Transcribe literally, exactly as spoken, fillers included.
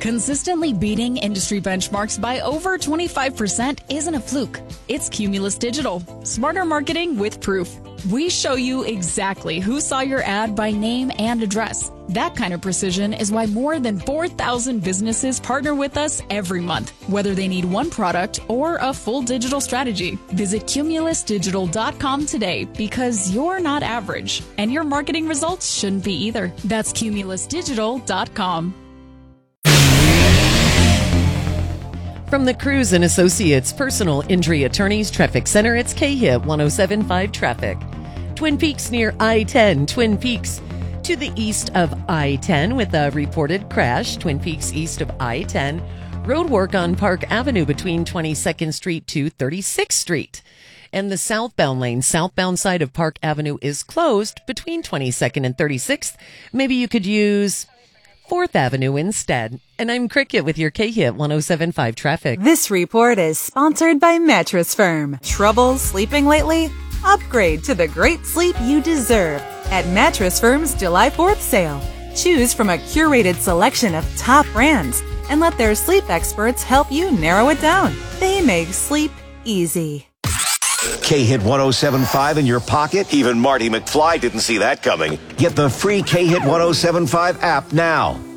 Consistently beating industry benchmarks by over twenty-five percent isn't a fluke. It's Cumulus Digital. Smarter marketing with proof. We show you exactly who saw your ad by name and address. That kind of precision is why more than four thousand businesses partner with us every month, whether they need one product or a full digital strategy. Visit cumulus digital dot com today because you're not average, and your marketing results shouldn't be either. That's cumulus digital dot com. From the Cruz and Associates Personal Injury Attorneys Traffic Center, it's K-Hit one oh seven point five traffic. Twin Peaks near I ten. Twin Peaks to the east of I ten with a reported crash. Twin Peaks east of I ten. Road work on Park Avenue between twenty-second Street to thirty-sixth Street. And the southbound lane, southbound side of Park Avenue is closed between twenty-second and thirty-sixth. Maybe you could use fourth Avenue instead. And I'm Cricket with your K-Hit one oh seven point five traffic. This report is sponsored by Mattress Firm. Trouble sleeping lately? Upgrade to the great sleep you deserve at Mattress Firm's July fourth sale. Choose from a curated selection of top brands and let their sleep experts help you narrow it down. They make sleep easy. K-Hit one oh seven point five in your pocket? Even Marty McFly didn't see that coming. Get the free K-Hit one oh seven point five app now.